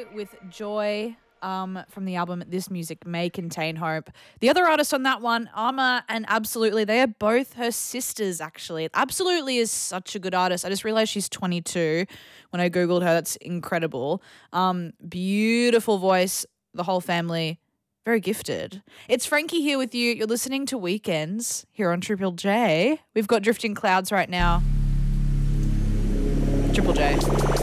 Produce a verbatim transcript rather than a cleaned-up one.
J with Joy um, from the album This Music May Contain Hope. The other artist on that one, Arma and Absolutely, they are both her sisters, actually. Absolutely is such a good artist. I just realized she's twenty-two when I Googled her. That's incredible. Um, beautiful voice, the whole family. Very gifted. It's Frankie here with you. You're listening to Weekends here on Triple J. We've got Drifting Clouds right now. Triple J.